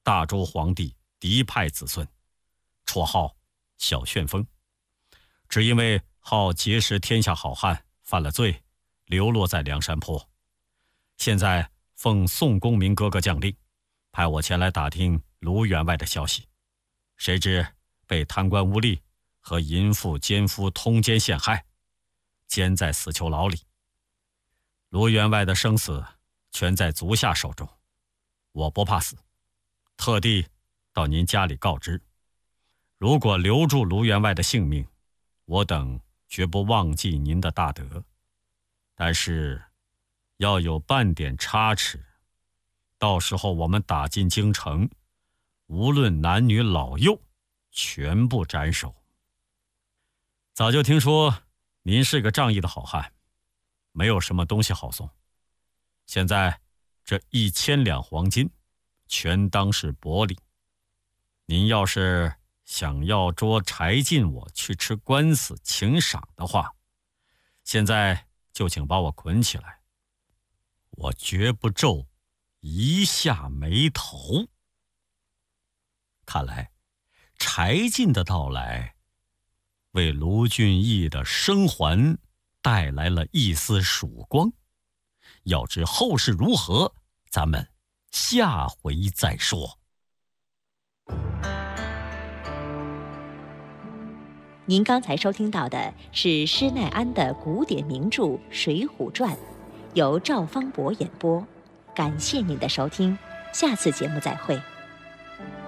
大周皇帝嫡派子孙，绰号小旋风，只因为好结识天下好汉，犯了罪，流落在梁山泊。现在奉宋公明哥哥将令，派我前来打听卢员外的消息，谁知被贪官污吏和淫妇奸夫通奸陷害，监在死囚牢里。卢员外的生死全在足下手中，我不怕死，特地到您家里告知。如果留住卢员外的性命，我等绝不忘记您的大德，但是要有半点差池，到时候我们打进京城，无论男女老幼，全部斩首。早就听说您是个仗义的好汉，没有什么东西好送。现在这1000两黄金全当是薄礼，您要是想要捉柴进我去吃官司请赏的话，现在就请把我捆起来，我绝不皱一下眉头。看来柴进的到来为卢俊义的生还带来了一丝曙光，要知后事如何，咱们下回再说。 您刚才收听到的是施耐庵的古典名著《水浒传》，由赵方博演播。感谢您的收听，下次节目再会。